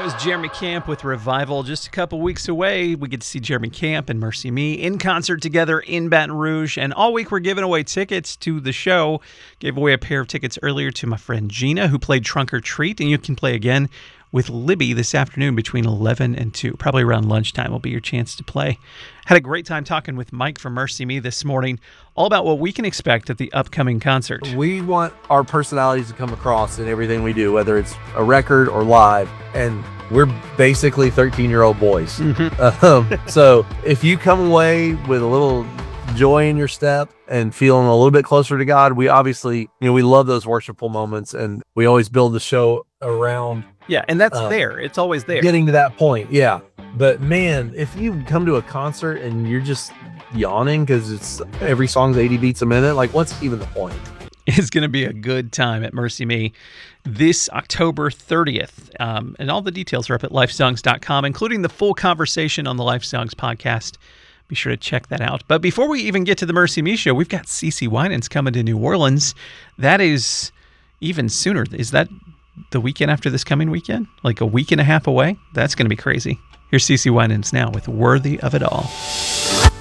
was Jeremy Camp with Revival. Just a couple weeks away, we get to see Jeremy Camp and Mercy Me in concert together in Baton Rouge. And all week, we're giving away tickets to the show. Gave away a pair of tickets earlier to my friend Gina, who played Trunk or Treat. And you can play again with Libby this afternoon between 11 and 2. Probably around lunchtime will be your chance to play. Had a great time talking with Mike from Mercy Me this morning, all about what we can expect at the upcoming concert. We want our personalities to come across in everything we do, whether it's a record or live. And we're basically 13-year-old boys. So if you come away with a little joy in your step and feeling a little bit closer to God, we obviously, we love those worshipful moments, and we always build the show around. Yeah, and that's there. It's always there. Getting to that point, yeah. But man, if you come to a concert and you're just yawning because it's every song's 80 beats a minute, like what's even the point? It's going to be a good time at Mercy Me this October 30th. And all the details are up at lifesongs.com, including the full conversation on the Life Songs podcast. Be sure to check that out. But before we even get to the Mercy Me show, we've got CeCe Winans coming to New Orleans. That is even sooner. Is that the weekend after this coming weekend? Like a week and a half away? That's going to be crazy. Here's CeCe Winans now with Worthy of It All.